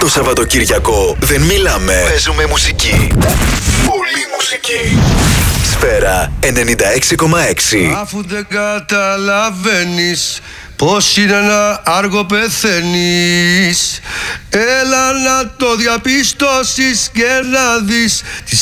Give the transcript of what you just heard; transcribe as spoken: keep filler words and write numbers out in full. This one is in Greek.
Το Σαββατοκύριακο δεν μιλάμε, παίζουμε μουσική. Πολύ μουσική. Σφαίρα ενενήντα έξι κόμμα έξι. Αφού δεν καταλαβαίνεις πως είναι ένα άργο πεθαίνεις, έλα να το διαπιστώσεις και να δεις τι